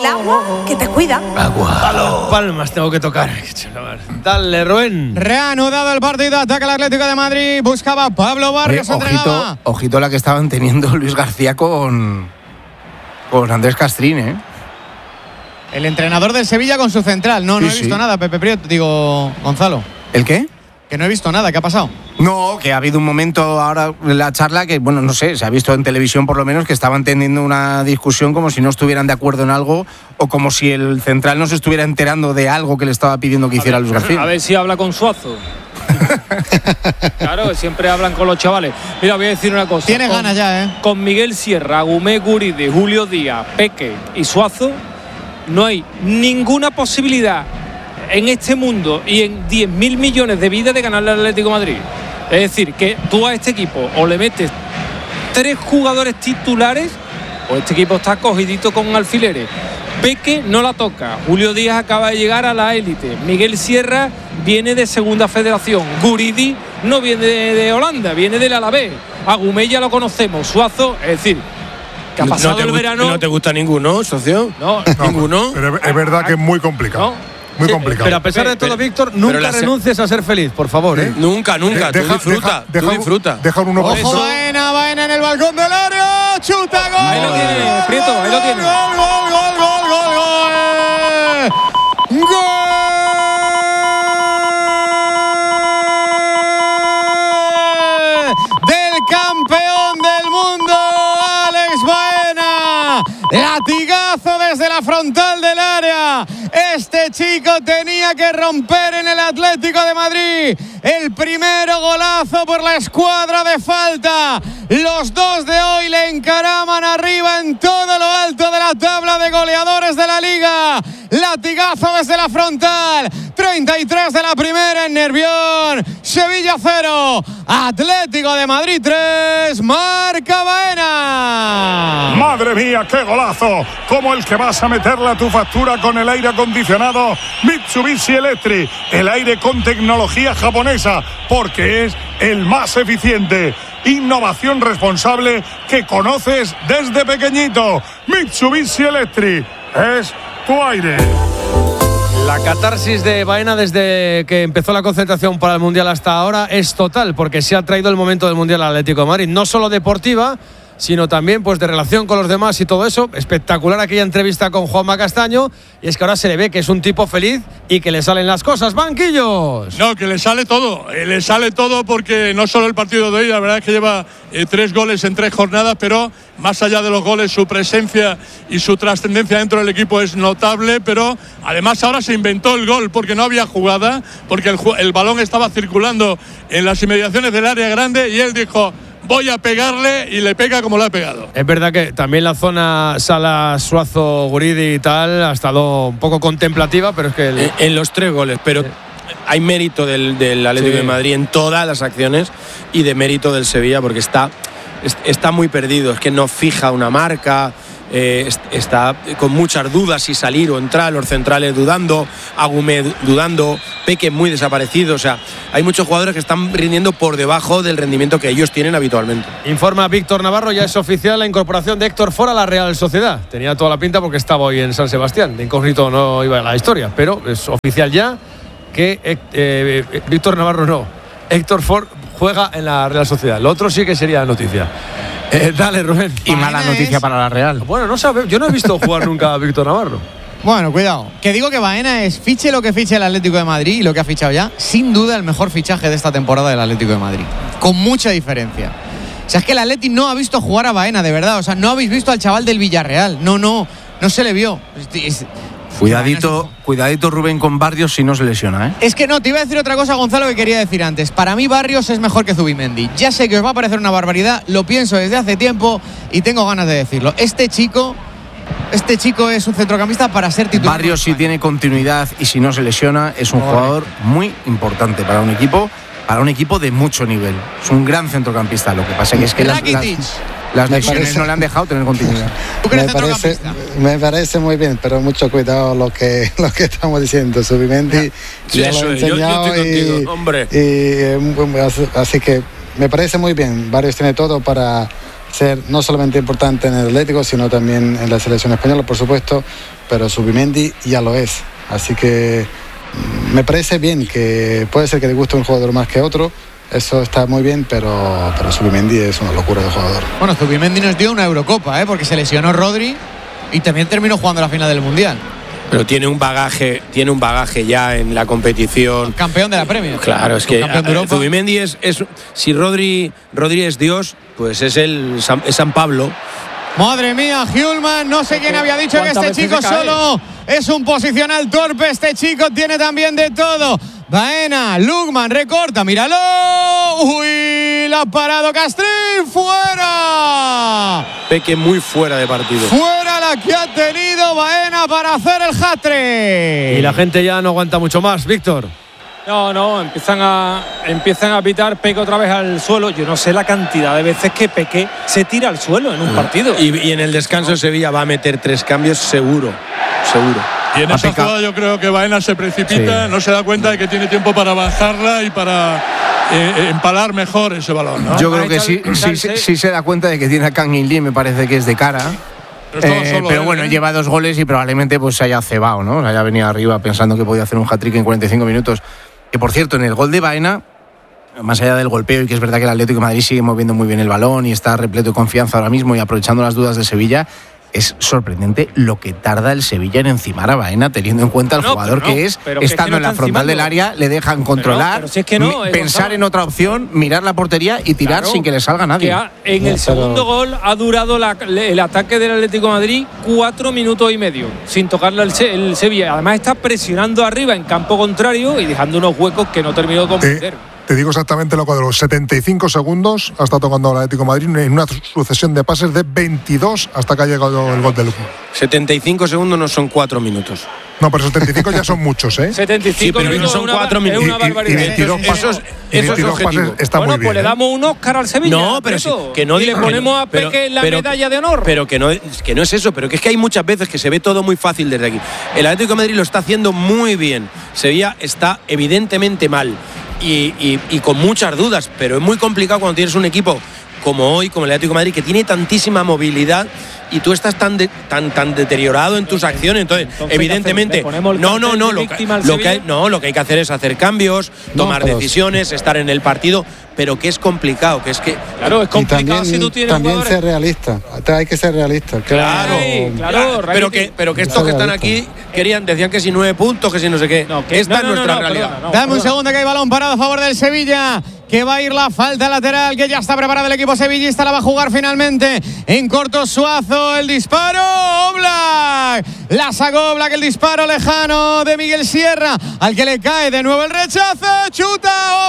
agua que te cuida. Agua. Palmas tengo que tocar. Dale, Rubén. Reanudado el partido, ataca el Atlético de Madrid, buscaba Pablo Barrios. Ojito la que estaban teniendo Luis García con Andrés Castrín, ¿eh? El entrenador del Sevilla con su central. No he visto nada, Pepe Prieto, Gonzalo. ¿El qué? Que no he visto nada, ¿qué ha pasado? No, que ha habido un momento ahora en la charla que, bueno, no sé, se ha visto en televisión por lo menos que estaban teniendo una discusión como si no estuvieran de acuerdo en algo o como si el central no se estuviera enterando de algo que le estaba pidiendo que hiciera Luis García. A ver si habla con Suazo. Claro, siempre hablan con los chavales. Mira, voy a decir una cosa. Tienes ganas ya, ¿eh? Con Miguel Sierra, Agumé, Guridi, Julio Díaz, Peque y Suazo no hay ninguna posibilidad en este mundo y en 10.000 millones de vidas de ganarle al Atlético de Madrid. Es decir, que tú a este equipo o le metes 3 jugadores titulares o este equipo está cogidito con alfileres. Peque no la toca, Julio Díaz acaba de llegar a la élite, Miguel Sierra viene de segunda federación, Guridi no viene de Holanda, viene del Alavés, Agumé ya lo conocemos, Suazo, es decir, que ha pasado el verano. ¿No te gusta ninguno, socio? No, ninguno. Pero es verdad que es muy complicado. No. Muy complicado. Pero a pesar de todo, Víctor, nunca renuncies a ser feliz, por favor, ¿eh? Nunca. Tú disfruta. Deja uno para Ojo, Baena en el balcón del área. Chuta, gol. Ahí lo tiene, Prieto, ahí lo tiene. ¡Gol! Del campeón del mundo, Alex Baena. Latigazo desde la frontal del área. Este chico tenía que romper en el Atlético de Madrid. El primero golazo por la escuadra de falta. Los dos de hoy le encaraman arriba en todo lo alto de la tabla de goleadores de la Liga. Latigazo desde la frontal. 33 de la primera en Nervión. Sevilla 0. Atlético de Madrid 3. Marca Baena. ¡Madre mía, qué golazo! Como el que vas a meterle a tu factura con el aire acondicionado Mitsubishi Electric. El aire con tecnología japonesa, porque es el más eficiente. Innovación responsable que conoces desde pequeñito. Mitsubishi Electric es tu aire. La catarsis de Baena desde que empezó la concentración para el Mundial hasta ahora es total, porque se ha traído el momento del Mundial al Atlético de Madrid, no solo deportiva, sino también pues de relación con los demás y todo eso. Espectacular aquella entrevista con Juanma Castaño, y es que ahora se le ve que es un tipo feliz y que le salen las cosas. ¡Banquillos! No, que le sale todo porque no solo el partido de hoy, la verdad es que lleva 3 goles en 3 jornadas, pero más allá de los goles, su presencia y su trascendencia dentro del equipo es notable, pero además ahora se inventó el gol porque no había jugada, porque el balón estaba circulando en las inmediaciones del área grande y él dijo: voy a pegarle, y le pega como lo ha pegado. Es verdad que también la zona Salas, Suazo, Guridi y tal ha estado un poco contemplativa, pero es que en los 3 goles, pero hay mérito del Atlético de Madrid en todas las acciones y de mérito del Sevilla, porque está muy perdido, es que no fija una marca. Está con muchas dudas si salir o entrar, los centrales dudando, Agumé dudando, Peque muy desaparecido. O sea, hay muchos jugadores que están rindiendo por debajo del rendimiento que ellos tienen habitualmente. Informa Víctor Navarro, ya es oficial la incorporación de Héctor Ford a la Real Sociedad. Tenía toda la pinta porque estaba hoy en San Sebastián, de incógnito no iba a la historia, pero es oficial ya que Víctor Navarro no, Héctor Ford juega en la Real Sociedad. Lo otro sí que sería noticia. Dale, Rubén. Y mala noticia para la Real. Bueno, no sabe, yo no he visto jugar nunca a Víctor Navarro. Bueno, cuidado. Que digo que Baena es, fiche lo que fiche el Atlético de Madrid y lo que ha fichado ya, sin duda el mejor fichaje de esta temporada del Atlético de Madrid. Con mucha diferencia. O sea, es que el Atlético no ha visto jugar a Baena, de verdad. O sea, no habéis visto al chaval del Villarreal. No se le vio. Cuidadito Rubén con Barrios si no se lesiona, ¿eh? Es que no, te iba a decir otra cosa, Gonzalo, que quería decir antes. Para mí Barrios es mejor que Zubimendi. Ya sé que os va a parecer una barbaridad, lo pienso desde hace tiempo y tengo ganas de decirlo. Este chico es un centrocampista para ser titular. Barrios, si tiene continuidad y si no se lesiona, es un jugador muy importante para un equipo de mucho nivel. Es un gran centrocampista. Lo que pasa es que las lesiones no le han dejado tener continuidad. Me parece muy bien, pero mucho cuidado lo que estamos diciendo. Zubimendi ya lo he enseñado, yo estoy contigo, hombre. Así que me parece muy bien. Barrios tiene todo para ser no solamente importante en el Atlético, sino también en la selección española, por supuesto. pero Zubimendi ya lo es. Así que me parece bien, que puede ser que le guste un jugador más que otro. Eso está muy bien, pero Zubimendi es una locura de jugador. Bueno, Zubimendi nos dio una Eurocopa, porque se lesionó Rodri y también terminó jugando la final del Mundial. Pero tiene un bagaje ya en la competición. Campeón de la Premier. Claro, es que Zubimendi es si Rodri es Dios, pues es San Pablo. Madre mía, Hjulmand, no sé quién había dicho que este chico solo es un posicional torpe. Este chico tiene también de todo. Baena, Lukman, recorta, míralo. Uy, la ha parado Castrín, fuera. Peque muy fuera de partido. Fuera la que ha tenido Baena para hacer el hat-trick. Y la gente ya no aguanta mucho más, Víctor. No, empiezan a pitar. Peque otra vez al suelo. Yo no sé la cantidad de veces que Peque se tira al suelo en un partido. Y en el descanso Sevilla va a meter 3 cambios seguro. Y en esa jugada yo creo que Baena se precipita, no se da cuenta de que tiene tiempo para bajarla y para empalar mejor ese balón, ¿no? Yo creo que sí se da cuenta de que tiene a Kang In Lee, me parece que es de cara. Pero bueno, lleva 2 goles y probablemente pues se haya cebado, ¿no? Haya venido arriba pensando que podía hacer un hat-trick en 45 minutos. Que por cierto, en el gol de Baena, más allá del golpeo, y que es verdad que el Atlético de Madrid sigue moviendo muy bien el balón y está repleto de confianza ahora mismo y aprovechando las dudas de Sevilla, es sorprendente lo que tarda el Sevilla en encimar a Baena, teniendo en cuenta el jugador que es, estando en la frontal del área, le dejan controlar, si es que pensar en otra opción, mirar la portería y tirar sin que le salga nadie. En el segundo gol ha durado el ataque del Atlético de Madrid 4 minutos y medio, sin tocarle el Sevilla. Además está presionando arriba en campo contrario y dejando unos huecos que no terminó de comprender. Te digo exactamente lo cuadro. 75 segundos ha estado tocando el Atlético de Madrid en una sucesión de pases de 22 hasta que ha llegado el gol de Lukman. 75 segundos no son 4 minutos. No, pero 75 ya son muchos, 75 sí, pero minutos no son 4 minutos. Es una barbaridad. Y 22 pases está muy bien. Pues le damos un Oscar al Sevilla. No, pero que no y le ponemos a Peque la medalla de honor. Pero que no es eso, pero que es que hay muchas veces que se ve todo muy fácil desde aquí. El Atlético de Madrid lo está haciendo muy bien. Sevilla está evidentemente mal. Y con muchas dudas, pero es muy complicado cuando tienes un equipo como hoy, como el Atlético de Madrid, que tiene tantísima movilidad y tú estás tan deteriorado en tus acciones. Entonces evidentemente, lo que hay que hacer es hacer cambios, tomar decisiones, estar en el partido, pero que es complicado, que es que… Claro, es complicado si tú tienes también ser realista, hay que ser realista. Claro, pero que estos que están aquí decían que si 9 puntos, que si no sé qué. Esta es nuestra realidad. Dame un segundo que hay balón parado a favor del Sevilla, que va a ir la falta lateral, que ya está preparado el equipo sevillista, la va a jugar finalmente en corto Suazo, el disparo, Oblak, la sacó Oblak, el disparo lejano de Miguel Sierra, al que le cae de nuevo el rechazo, chuta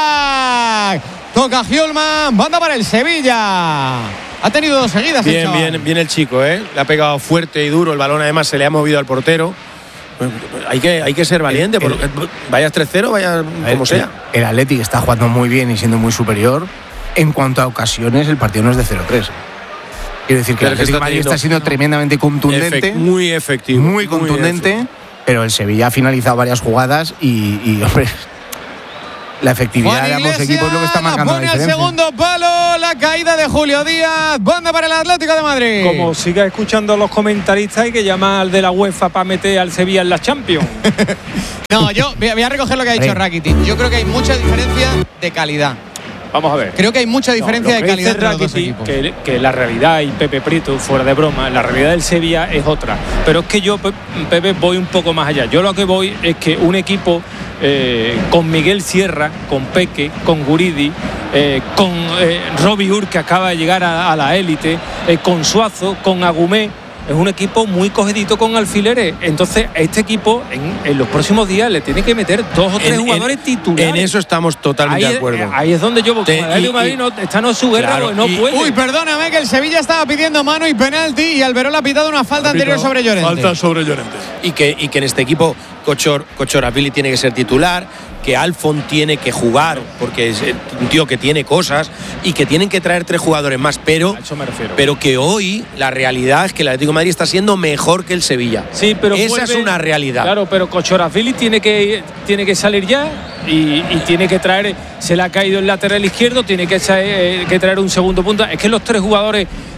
Oblak, toca Hjulmand, banda para el Sevilla. Ha tenido 2 seguidas. Bien el chico, le ha pegado fuerte y duro, el balón además se le ha movido al portero. Hay que ser valiente, vayas 3-0, vaya como sea. El Athletic está jugando muy bien y siendo muy superior. En cuanto a ocasiones, el partido no es de 0-3. Quiero decir que el Atlético de Madrid está siendo tremendamente contundente, muy efectivo, muy contundente, pero el Sevilla ha finalizado varias jugadas y hombre, la efectividad de ambos equipos es lo que está marcando la diferencia. Pone al segundo palo la caída de Julio Díaz, banda para el Atlético de Madrid. Como siga escuchando a los comentaristas, hay que llamar al de la UEFA para meter al Sevilla en la Champions. No, yo voy a recoger lo que ha dicho Rakitic. Yo creo que hay mucha diferencia de calidad. Vamos a ver. Creo que hay mucha diferencia de calidad entre los dos equipos. Que la realidad, y Pepe Prieto, fuera de broma, la realidad del Sevilla es otra. Pero es que yo, Pepe, voy un poco más allá. Yo lo que voy es que un equipo con Miguel Sierra, con Peque, con Guridi, con Robbie Ur, que acaba de llegar a la élite, con Suazo, con Agumé, es un equipo muy cogedito con alfileres. Entonces este equipo en los próximos días le tiene que meter 2 o 3 jugadores titulares. En eso estamos totalmente de acuerdo. Ahí es donde yo voy. El Madrid está en su guerra, claro, no puede. Uy, perdóname, que el Sevilla estaba pidiendo mano y penalti y Alberola ha pitado una falta anterior sobre Llorente. Falta sobre Llorente. Y que en este equipo Kochoravili tiene que ser titular, que Alfon tiene que jugar porque es un tío que tiene cosas y que tienen que traer 3 jugadores más, pero a eso me refiero. Pero que hoy la realidad es que el Atlético de Madrid está siendo mejor que el Sevilla. Sí, pero esa es una realidad. Claro, pero Kochoravili tiene que salir ya y tiene que traer, se le ha caído el lateral izquierdo, tiene que traer un segundo punta. Es que los 3 jugadores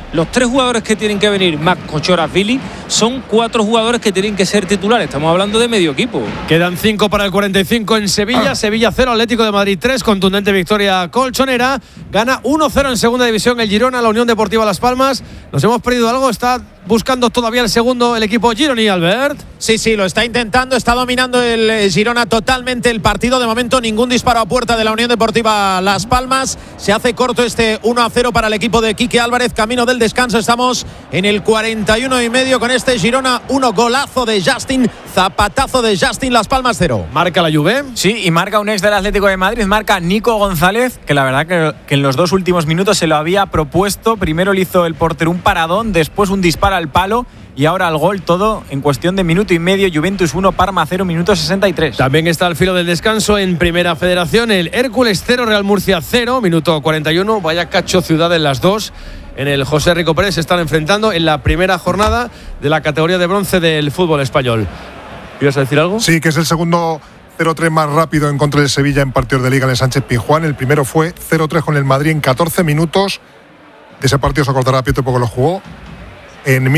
los 3 jugadores que tienen que venir más Kochorazvili son 4 jugadores que tienen que ser titulares. Estamos hablando de medio equipo. Quedan 5 para el 45 en Sevilla. Sevilla 0, Atlético de Madrid 3. Contundente victoria colchonera. Gana 1-0 en segunda división el Girona, la Unión Deportiva Las Palmas. ¿Nos hemos perdido algo? Está buscando todavía el segundo el equipo Gironi, Albert. Sí, lo está intentando. Está dominando el Girona totalmente el partido. De momento ningún disparo a puerta de la Unión Deportiva Las Palmas. Se hace corto este 1-0 para el equipo de Quique Álvarez. Camino del descanso. Estamos en el 41 y medio con este Girona 1. Golazo de Justin. Zapatazo de Justin. Las Palmas 0. Marca la Juve. Sí, y marca un ex del Atlético de Madrid. Marca Nico González, que la verdad que en los 2 últimos minutos se lo había propuesto. Primero le hizo el portero un paradón, después un disparo al palo y ahora el gol, todo en cuestión de minuto y medio. Juventus 1, Parma 0, minuto 63. También está al filo del descanso en Primera Federación el Hércules 0, Real Murcia 0, minuto 41. Vaya cacho ciudad en las dos. En el José Rico Pérez se están enfrentando en la primera jornada de la categoría de bronce del fútbol español. ¿Ibas a decir algo? Sí, que es el segundo 0-3 más rápido en contra del Sevilla en partidos de Liga en el Sánchez Pizjuán. El primero fue 0-3 con el Madrid en 14 minutos. De ese partido se acordará Pietro porque lo jugó en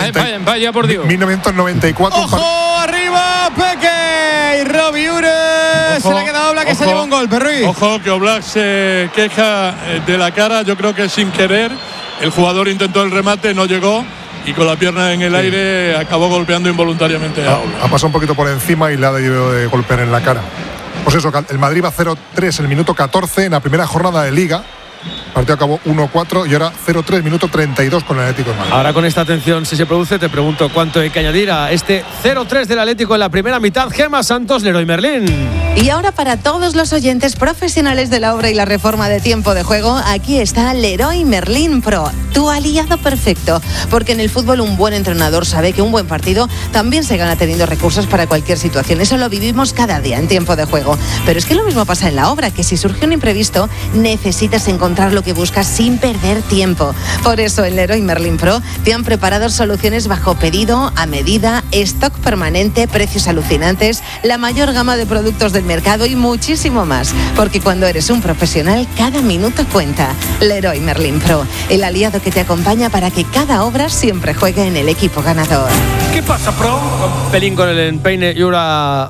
1994. Por Dios. 1994. ¡Ojo! ¡Arriba! Peque y Robbie Ures. Se le ha quedado Oblak, que se lleva un golpe, Ruiz. Ojo, que Oblak se queja de la cara. Yo creo que sin querer. El jugador intentó el remate, no llegó. Y con la pierna en el aire acabó golpeando involuntariamente a Oblak. Ha pasado un poquito por encima y le ha debido de golpear en la cara. Pues eso, el Madrid va 0-3 en el minuto 14 en la primera jornada de Liga. El partido acabó 1-4 y ahora 0-3, minuto 32 con el Atlético de Madrid. Ahora con esta atención, si se produce, te pregunto cuánto hay que añadir a este 0-3 del Atlético en la primera mitad. Gemma Santos, Leroy Merlín. Y ahora para todos los oyentes profesionales de la obra y la reforma de tiempo de juego, aquí está Leroy Merlín Pro, tu aliado perfecto. Porque en el fútbol un buen entrenador sabe que un buen partido también se gana teniendo recursos para cualquier situación. Eso lo vivimos cada día en tiempo de juego. Pero es que lo mismo pasa en la obra, que si surge un imprevisto, necesitas encontrar lo que buscas sin perder tiempo. Por eso en Leroy Merlin Pro te han preparado soluciones bajo pedido, a medida, stock permanente, precios alucinantes, la mayor gama de productos del mercado y muchísimo más. Porque cuando eres un profesional, cada minuto cuenta. Leroy Merlin Pro, el aliado que te acompaña para que cada obra siempre juegue en el equipo ganador. ¿Qué pasa, Pro? Pelín con el empeine y ahora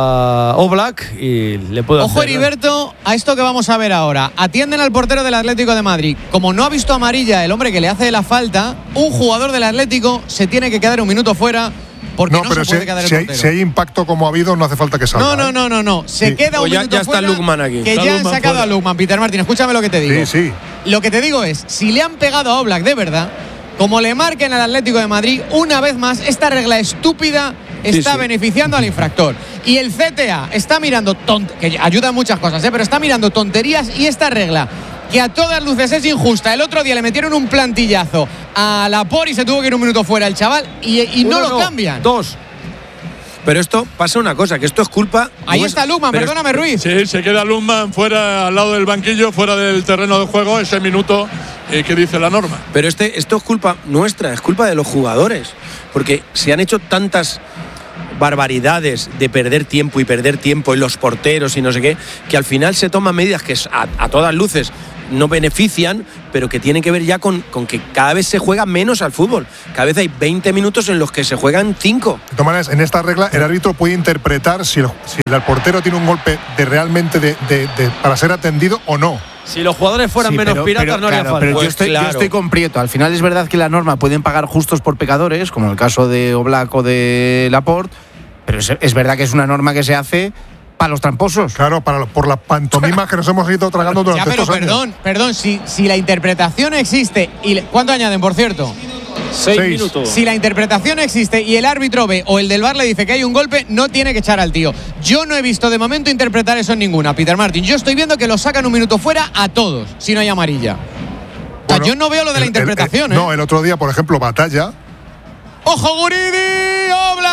a Oblak y le puedo Ojo, hacer, Heriberto, a esto que vamos a ver ahora. Atienden al portero del Atlético de Madrid. Como no ha visto amarilla el hombre que le hace la falta, un jugador del Atlético se tiene que quedar un minuto fuera porque no se puede quedar el portero. Si hay impacto como ha habido, no hace falta que salga. No. Se queda un minuto ya está fuera. Lukman aquí. Que ya han sacado a Lukman, Peter Martin. Escúchame lo que te digo. Sí. Lo que te digo es, si le han pegado a Oblak de verdad, como le marquen al Atlético de Madrid, una vez más, esta regla estúpida está beneficiando al infractor. Y el CTA está mirando, que ayuda en muchas cosas, pero está mirando tonterías, y esta regla, que a todas luces es injusta. El otro día le metieron un plantillazo a Laporte y se tuvo que ir un minuto fuera el chaval y no lo cambian. 2. Pero esto pasa una cosa, que esto es culpa. Ahí está Lukman, perdóname, Ruiz. Sí, se queda Lukman fuera, al lado del banquillo, fuera del terreno de juego, ese minuto que dice la norma. Pero esto es culpa nuestra, es culpa de los jugadores. Porque se han hecho tantas barbaridades de perder tiempo y los porteros y no sé qué, que al final se toman medidas que a todas luces no benefician, pero que tienen que ver ya con que cada vez se juega menos al fútbol. Cada vez hay 20 minutos en los que se juegan 5. De todas maneras, en esta regla el árbitro puede interpretar si el portero tiene un golpe de realmente para ser atendido o no. Si los jugadores fueran menos piratas, no haría falta. Pero Pues yo estoy con Prieto. Al final es verdad que la norma pueden pagar justos por pecadores, como el caso de Oblak o de Laporte, pero es verdad que es una norma que se hace para los tramposos. Claro, por las pantomimas que nos hemos ido tragando durante estos años. Perdón, si la interpretación existe, ¿cuánto añaden, por cierto? 6 minutos. Si la interpretación existe y el árbitro ve o el del VAR le dice que hay un golpe, no tiene que echar al tío. Yo no he visto de momento interpretar eso en ninguna, Peter Martin. Yo estoy viendo que lo sacan un minuto fuera a todos, si no hay amarilla. Bueno, yo no veo lo de la interpretación. No, el otro día, por ejemplo, Batalla. ¡Ojo, Guridi!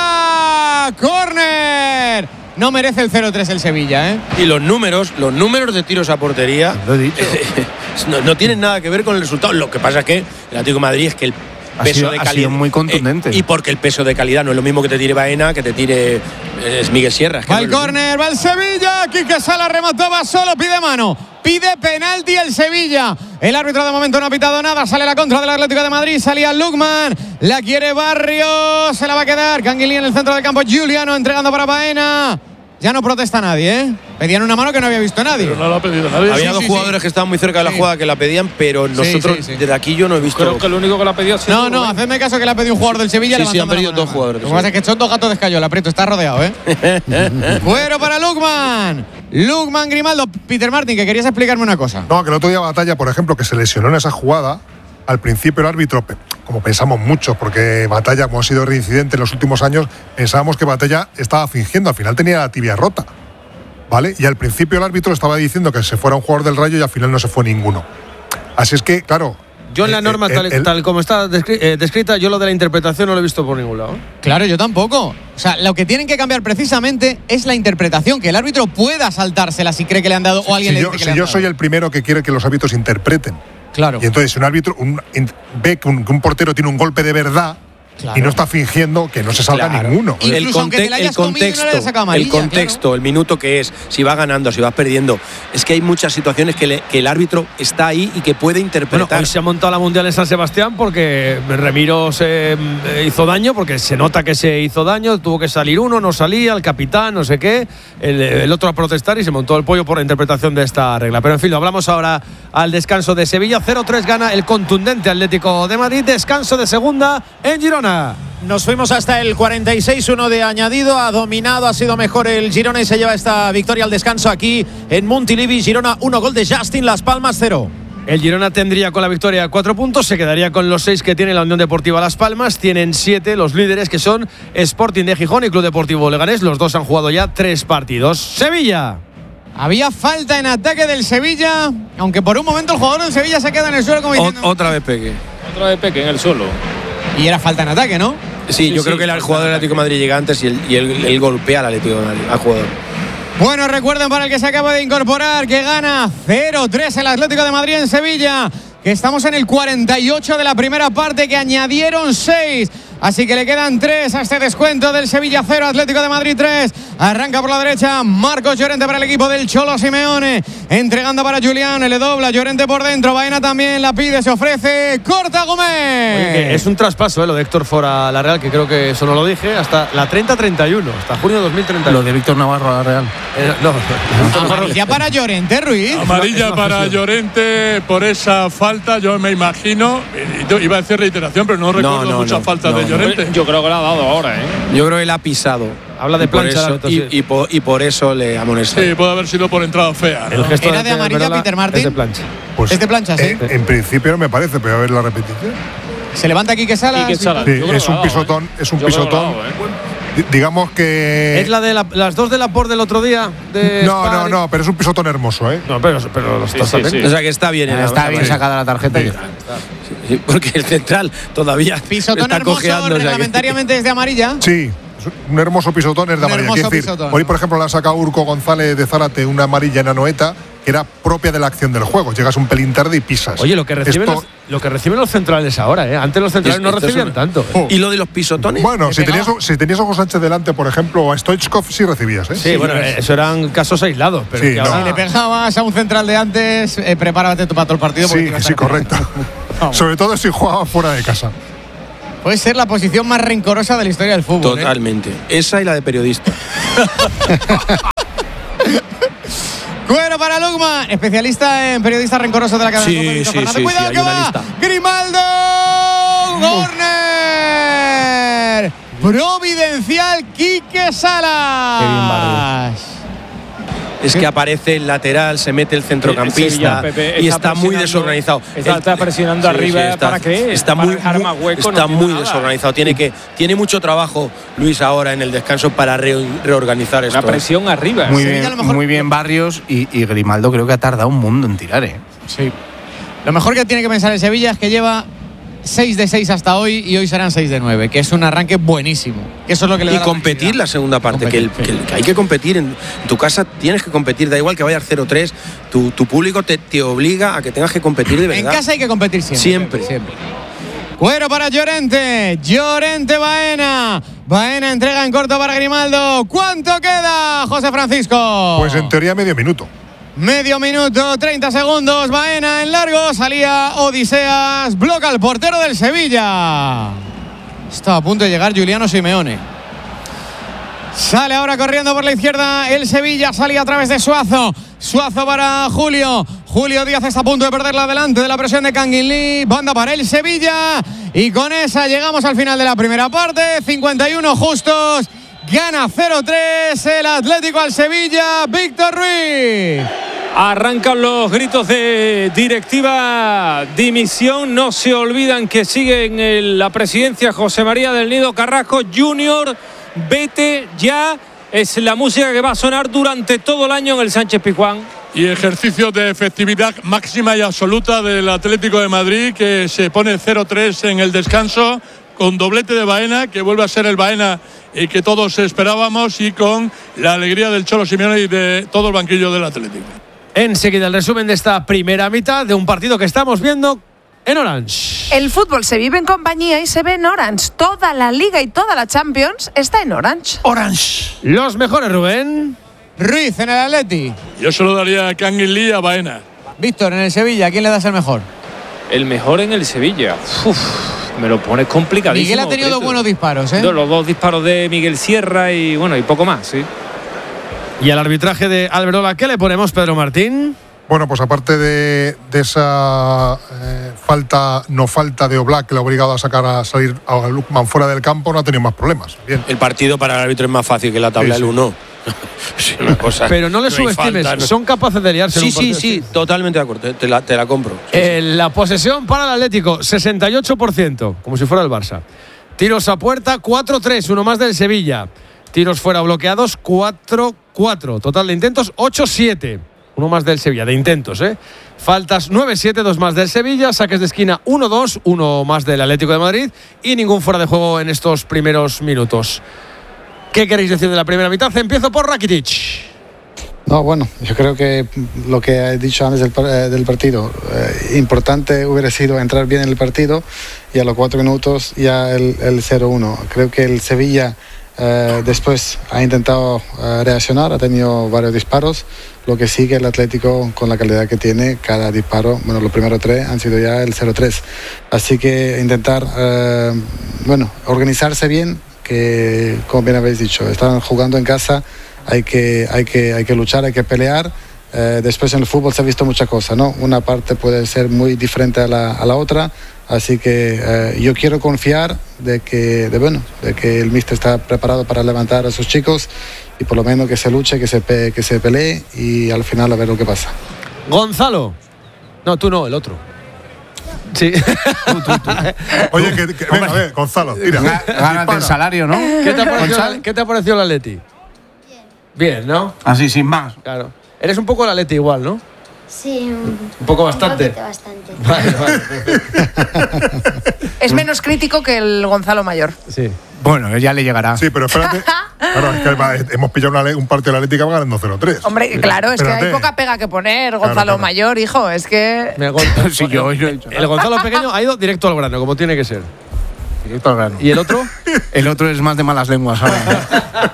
¡Oblak! ¡Córner! No merece el 0-3 el Sevilla, ¿eh? Y los números de tiros a portería no tienen nada que ver con el resultado. Lo que pasa es que el Atlético de Madrid es que el peso de calidad ha sido muy contundente. Y porque el peso de calidad no es lo mismo que te tire Baena, que te tire Miguel Sierra. Va el córner, va el Sevilla. Quique Sala remataba solo, pide mano. Pide penalti el Sevilla. El árbitro de momento no ha pitado nada. Sale la contra del Atlético de Madrid. Salía Lukman. La quiere Barrios. Se la va a quedar. Canguilí en el centro del campo. Juliano entregando para Baena. Ya no protesta nadie, ¿eh? Pedían una mano que no había visto nadie. Pero no la ha pedido nadie. Había dos jugadores que estaban muy cerca de la jugada que la pedían, pero nosotros desde aquí yo no he visto. Creo que el único que la ha pedido ha sido No, hacedme caso que le ha pedido un jugador del Sevilla. Sí, han pedido dos jugadores. Lo que pasa es que son dos gatos de escayola. Prieto está rodeado, ¿eh? Fuero para Lukman. Lukman, Grimaldo. Peter Martin, que querías explicarme una cosa. No, que el otro día Batalla, por ejemplo, que se lesionó en esa jugada. Al principio el árbitro, como pensamos muchos, porque Batalla, como ha sido reincidente en los últimos años, pensábamos que Batalla estaba fingiendo. Al final tenía la tibia rota. ¿Vale? Y al principio el árbitro estaba diciendo que se fuera un jugador del Rayo y al final no se fue ninguno. Así es que, claro. Yo en la norma, tal como está descrita, yo lo de la interpretación no lo he visto por ningún lado. Claro, yo tampoco. O sea, lo que tienen que cambiar precisamente es la interpretación, que el árbitro pueda saltársela si cree que le han dado o alguien le dice que le han dado. Si yo soy el primero que quiere que los árbitros interpreten. Claro. Y entonces, si un árbitro ve que un portero tiene un golpe de verdad. Claro. Y no está fingiendo que no se salga ninguno. El contexto, el minuto que es, si va ganando, si vas perdiendo. Es que hay muchas situaciones que el árbitro está ahí y que puede interpretar. Bueno, hoy se ha montado la Mundial en San Sebastián porque Remiro se hizo daño, porque se nota que se hizo daño, tuvo que salir uno, no salía, el capitán, no sé qué, el otro a protestar y se montó el pollo por la interpretación de esta regla. Pero en fin, lo hablamos ahora al descanso de Sevilla. 0-3 gana el contundente Atlético de Madrid. Descanso de segunda en Girona. Nos fuimos hasta el 46, 1 de añadido. Ha dominado, ha sido mejor el Girona y se lleva esta victoria al descanso aquí en Montilivi. Girona 1, gol de Justin, Las Palmas 0. El Girona tendría con la victoria 4 puntos, se quedaría con los 6 que tiene la Unión Deportiva Las Palmas. Tienen 7 los líderes, que son Sporting de Gijón y Club Deportivo Leganés. Los dos han jugado ya 3 partidos. Sevilla. Había falta en ataque del Sevilla, aunque por un momento el jugador del Sevilla se queda en el suelo como diciendo… Otra vez Peque en el suelo. Y era falta en ataque, ¿no? Sí, yo creo que el jugador del Atlético de Madrid llega antes y él golpea al Atlético de Madrid, al jugador. Bueno, recuerden para el que se acaba de incorporar que gana 0-3 el Atlético de Madrid en Sevilla, que estamos en el 48 de la primera parte, que añadieron 6. Así que le quedan 3 a este descuento del Sevilla 0, Atlético de Madrid 3. Arranca por la derecha Marcos Llorente para el equipo del Cholo Simeone. Entregando para Julián, le dobla Llorente por dentro. Baena también la pide, se ofrece. Corta Gómez. Oye, es un traspaso, lo de Héctor Fora a la Real, que creo que eso no lo dije, hasta la 30-31, hasta junio de 2031. Lo de Víctor Navarro a la Real. Amarilla para Llorente, Ruiz. Amarilla para Llorente por esa falta, yo me imagino. Iba a decir reiteración, pero no recuerdo muchas faltas de Llorente. Yo creo que lo ha dado ahora, ¿eh? Yo creo que él ha pisado. Habla de plancha. Y por eso le amonesta. Sí, puede haber sido por entrada fea, ¿no? El gesto ¿Era de amarilla, Peter Martin? Es de plancha. Pues, es de plancha, sí. En principio no me parece, pero a ver la repetición. Se levanta Quique Salas. Sí, es un pisotón. Es un pisotón. Digamos que… ¿Es la de las dos de Laporte del otro día? No, pero es un pisotón hermoso, ¿eh? No, pero lo está O sea que está bien. Está bien sacada la tarjeta. Sí, porque el central todavía pisotón está hermoso, cojeando. reglamentariamente es de amarilla. Sí. Un hermoso pisotón es de amarilla. Hoy, por ejemplo, le ha sacado Urco González de Zárate una amarilla en Anoeta, que era propia de la acción del juego. Llegas un pelín tarde y pisas. Oye, lo que reciben los centrales ahora, ¿eh? Antes los centrales no recibían tanto. ¿Y lo de los pisotones? Bueno, si tenías a Hugo Sánchez delante, por ejemplo, o a Stoichkov, sí recibías, ¿eh? Sí, bueno, eso eran casos aislados. Pero sí, que ahora… Si le pegabas a un central de antes, prepárate para todo el partido. Sí, correcto. Sobre todo si jugaba fuera de casa. Puede ser la posición más rencorosa de la historia del fútbol. Totalmente. Esa y la de periodista. Cuero para Lukman, especialista en periodista rencoroso de la cadena. Sí, cuidado que va. Grimaldo. Corner. Providencial Quique Salas. Qué bien, Barrios. Es que aparece el lateral, se mete el centrocampista Pepe, y está muy desorganizado. Está presionando arriba para que está muy desorganizado. Tiene mucho trabajo Luis ahora en el descanso para reorganizar esto. La presión arriba. Muy bien Barrios y Grimaldo creo que ha tardado un mundo en tirar, ¿eh? Sí. Lo mejor que tiene que pensar el Sevilla es que lleva 6 de 6 hasta hoy y hoy serán 6 de 9, que es un arranque buenísimo. Que eso es lo que le da y competir la segunda parte, que hay que competir en tu casa, tienes que competir, da igual que vayas 0-3, tu público te obliga a que tengas que competir de verdad. En casa hay que competir siempre. Cuero para Llorente, Baena entrega en corto para Grimaldo. ¿Cuánto queda, José Francisco? Pues en teoría medio minuto. Medio minuto, 30 segundos. Baena en largo. Salía Odiseas. Bloca al portero del Sevilla. Está a punto de llegar Giuliano Simeone. Sale ahora corriendo por la izquierda el Sevilla. Salía a través de Suazo. Suazo para Julio. Julio Díaz está a punto de perderla delante de la presión de Kangin Lee. Banda para el Sevilla. Y con esa llegamos al final de la primera parte. 51 justos. Gana 0-3 el Atlético al Sevilla. Víctor Ruiz. Arrancan los gritos de directiva, dimisión. No se olvidan que sigue en la presidencia José María del Nido Carrasco. Junior, vete ya. Es la música que va a sonar durante todo el año en el Sánchez-Pizjuán. Y ejercicio de efectividad máxima y absoluta del Atlético de Madrid, que se pone 0-3 en el descanso, con doblete de Baena, que vuelve a ser el Baena que todos esperábamos, y con la alegría del Cholo Simeone y de todo el banquillo del Atlético. Enseguida el resumen de esta primera mitad de un partido que estamos viendo en Orange. El fútbol se vive en compañía y se ve en Orange. Toda la Liga y toda la Champions está en Orange. Orange. Los mejores, Rubén. Ruiz en el Atleti. Yo se lo daría a Kangin Lee y a Baena. Víctor en el Sevilla. ¿A quién le das el mejor? El mejor en el Sevilla. Me lo pones complicadísimo. Miguel ha tenido dos buenos disparos, ¿eh? Los dos disparos de Miguel Sierra y bueno, y poco más, sí. Y al arbitraje de Alberola, ¿qué le ponemos, Pedro Martín? Bueno, pues aparte de esa falta de Oblak, que le ha obligado a salir a Lukman fuera del campo, no ha tenido más problemas. Bien. El partido para el árbitro es más fácil que la tabla del 1. Sí, una cosa. Pero no le subestimes, falta, no. Son capaces de liarse. Sí, totalmente de acuerdo, te la compro. La posesión para el Atlético, 68%, como si fuera el Barça. Tiros a puerta, 4-3, uno más del Sevilla. Tiros fuera bloqueados, 4-4. Total de intentos, 8-7. Uno más del Sevilla, de intentos, ¿eh? Faltas 9-7, dos más del Sevilla. Saques de esquina 1-2, uno más del Atlético de Madrid. Y ningún fuera de juego en estos primeros minutos. ¿Qué queréis decir de la primera mitad? Empiezo por Rakitic. No, bueno, yo creo que lo que he dicho antes del partido, importante hubiera sido entrar bien en el partido y a los 4 minutos ya el 0-1. Creo que el Sevilla después ha intentado reaccionar, ha tenido varios disparos, lo que sigue el Atlético con la calidad que tiene, cada disparo, bueno, los primeros 3 han sido ya el 0-3. Así que intentar, organizarse bien, que como bien habéis dicho, están jugando en casa, hay que luchar, hay que pelear. Después en el fútbol se ha visto muchas cosas, ¿no? Una parte puede ser muy diferente a la otra, así que yo quiero confiar de que el míster está preparado para levantar a sus chicos y por lo menos que se luche, que se pelee y al final a ver lo que pasa. Gonzalo. No, tú no, el otro. Sí. Tú. Oye, venga, a ver, Gonzalo, tira. Gánate el salario, ¿no? ¿Qué te ha parecido el Atleti? Bien, ¿no? Así, sin más. Claro. Eres un poco el Atleti igual, ¿no? Sí, un poco bastante. Bastante. Vale. Es menos crítico que el Gonzalo mayor. Sí. Bueno, ya le llegará. Sí, pero espérate. Claro, es que hemos pillado un partido de la Atlético ganando 0-3. Hombre, claro, es que hay poca pega que poner. Gonzalo mayor, hijo, es que... Sí, el Gonzalo pequeño ha ido directo al grano, como tiene que ser. Directo al grano. ¿Y el otro? El otro es más de malas lenguas ahora.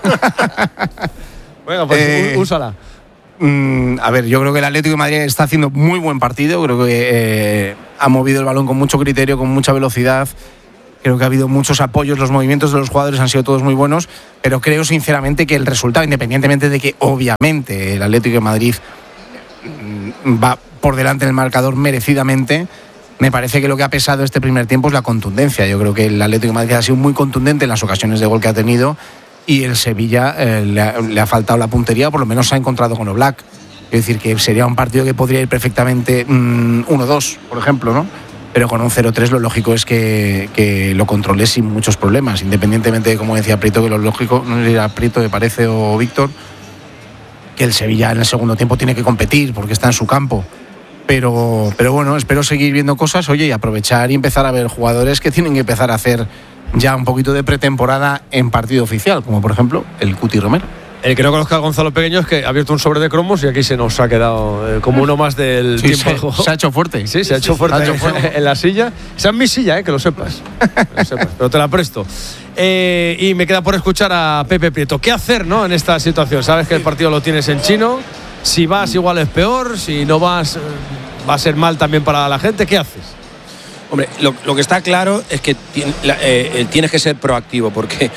Venga, pues úsala. A ver, yo creo que el Atlético de Madrid está haciendo muy buen partido. Creo que ha movido el balón con mucho criterio, con mucha velocidad. Creo que ha habido muchos apoyos, los movimientos de los jugadores han sido todos muy buenos, pero creo sinceramente que el resultado, independientemente de que obviamente el Atlético de Madrid va por delante en el marcador merecidamente, me parece que lo que ha pesado este primer tiempo es la contundencia. Yo creo que el Atlético de Madrid ha sido muy contundente en las ocasiones de gol que ha tenido y el Sevilla le ha faltado la puntería, o por lo menos se ha encontrado con Oblak. Es decir, que sería un partido que podría ir perfectamente 1-2, por ejemplo, ¿no? Pero con un 0-3 lo lógico es que lo controles sin muchos problemas, independientemente de, como decía Prieto, que lo lógico, no sé si era Prieto, me parece, o Víctor, que el Sevilla en el segundo tiempo tiene que competir porque está en su campo. Pero bueno, espero seguir viendo cosas, oye, y aprovechar y empezar a ver jugadores que tienen que empezar a hacer ya un poquito de pretemporada en partido oficial, como por ejemplo el Cuti Romero. El que no conozca a Gonzalo Pequeño es que ha abierto un sobre de cromos y aquí se nos ha quedado como uno más del tiempo de juego. Se ha hecho fuerte. Sí, se ha hecho fuerte en la silla. Esa es mi silla, que lo sepas. Pero te la presto. Y me queda por escuchar a Pepe Prieto. ¿Qué hacer, no, en esta situación? Sabes que el partido lo tienes en chino. Si vas igual es peor, si no vas va a ser mal también para la gente. ¿Qué haces? Hombre, lo que está claro es que tienes que ser proactivo,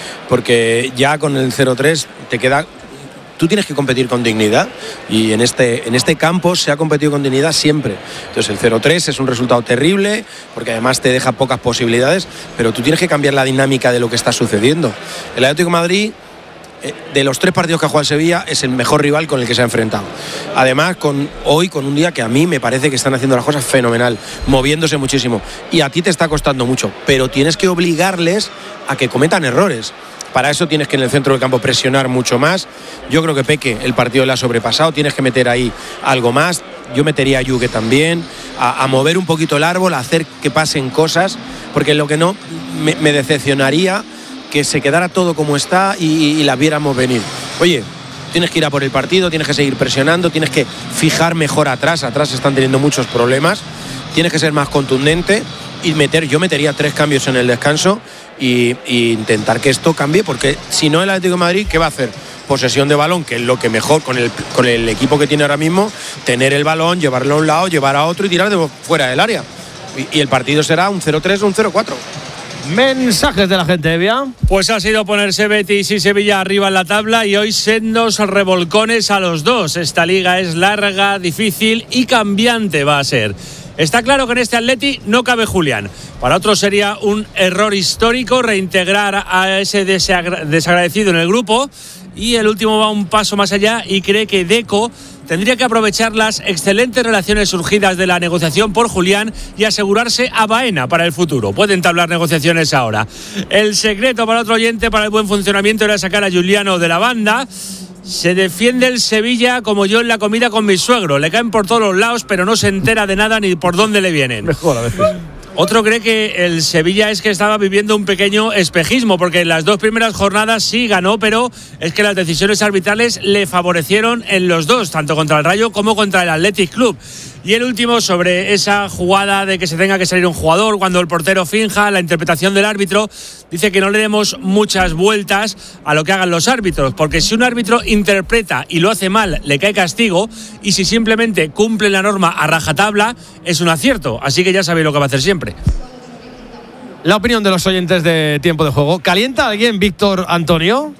porque ya con el 0-3 te queda... Tú tienes que competir con dignidad y en este campo se ha competido con dignidad siempre. Entonces el 0-3 es un resultado terrible porque además te deja pocas posibilidades, pero tú tienes que cambiar la dinámica de lo que está sucediendo. El Atlético de Madrid, de los 3 partidos que ha jugado el Sevilla, es el mejor rival con el que se ha enfrentado. Además, hoy con un día que a mí me parece que están haciendo las cosas fenomenal, moviéndose muchísimo. Y a ti te está costando mucho, pero tienes que obligarles a que cometan errores. Para eso tienes que en el centro del campo presionar mucho más. Yo creo que Peque el partido le ha sobrepasado, tienes que meter ahí algo más. Yo metería a Yuke también, a mover un poquito el árbol, a hacer que pasen cosas, porque lo que no me decepcionaría que se quedara todo como está y las viéramos venir. Oye, tienes que ir a por el partido, tienes que seguir presionando, tienes que fijar mejor atrás están teniendo muchos problemas, tienes que ser más contundente y yo metería 3 cambios en el descanso y intentar que esto cambie, porque si no el Atlético de Madrid, ¿qué va a hacer? Posesión de balón, que es lo que mejor con el equipo que tiene ahora mismo, tener el balón, llevarlo a un lado, llevar a otro y tirar de fuera del área. Y el partido será un 0-3 o un 0-4. Mensajes de la gente, Evia. Pues ha sido ponerse Betis y Sevilla arriba en la tabla y hoy sendos revolcones a los dos. Esta liga es larga, difícil y cambiante va a ser. Está claro que en este Atleti no cabe Julián. Para otros sería un error histórico reintegrar a ese desagradecido en el grupo. Y el último va un paso más allá y cree que Deco tendría que aprovechar las excelentes relaciones surgidas de la negociación por Julián y asegurarse a Baena para el futuro. Pueden entablar negociaciones ahora. El secreto para otro oyente para el buen funcionamiento era sacar a Giuliano de la banda. Se defiende el Sevilla como yo en la comida con mi suegro. Le caen por todos los lados, pero no se entera de nada ni por dónde le vienen. Mejor a veces. Otro cree que el Sevilla es que estaba viviendo un pequeño espejismo, porque en las 2 primeras jornadas sí ganó, pero es que las decisiones arbitrales le favorecieron en los dos, tanto contra el Rayo como contra el Athletic Club. Y el último, sobre esa jugada de que se tenga que salir un jugador cuando el portero finja, la interpretación del árbitro, dice que no le demos muchas vueltas a lo que hagan los árbitros, porque si un árbitro interpreta y lo hace mal, le cae castigo, y si simplemente cumple la norma a rajatabla, es un acierto. Así que ya sabéis lo que va a hacer siempre. La opinión de los oyentes de Tiempo de Juego. ¿Calienta alguien, Víctor Antonio?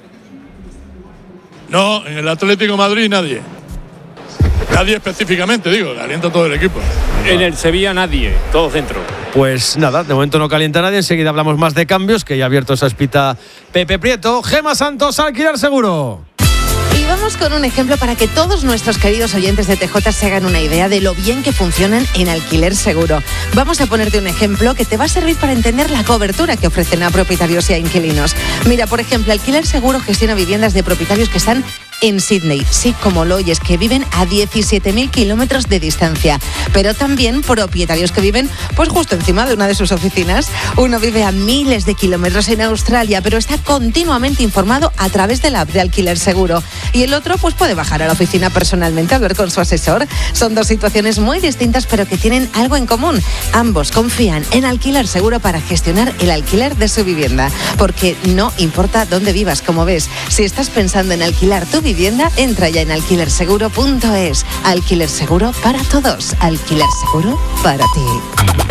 No, en el Atlético de Madrid nadie. Nadie específicamente, digo, calienta todo el equipo. En el Sevilla nadie, todo centro. Pues nada, de momento no calienta nadie. Enseguida hablamos más de cambios, que ya ha abierto esa espita Pepe Prieto. Gemma Santos, Alquiler Seguro. Y vamos con un ejemplo para que todos nuestros queridos oyentes de TJ se hagan una idea de lo bien que funcionan en Alquiler Seguro. Vamos a ponerte un ejemplo que te va a servir para entender la cobertura que ofrecen a propietarios y a inquilinos. Mira, por ejemplo, Alquiler Seguro gestiona viviendas de propietarios que están en Sydney, sí, como lo oyes, que viven a 17.000 kilómetros de distancia, pero también propietarios que viven pues justo encima de una de sus oficinas. Uno vive a miles de kilómetros en Australia, pero está continuamente informado a través de la app de Alquiler Seguro, y el otro pues puede bajar a la oficina personalmente a hablar con su asesor. Son 2 situaciones muy distintas, pero que tienen algo en común. Ambos confían en Alquiler Seguro para gestionar el alquiler de su vivienda, porque no importa dónde vivas, como ves. Si estás pensando en alquilar tu vivienda, entra ya en alquilerseguro.es. Alquiler Seguro para todos. Alquiler Seguro para ti.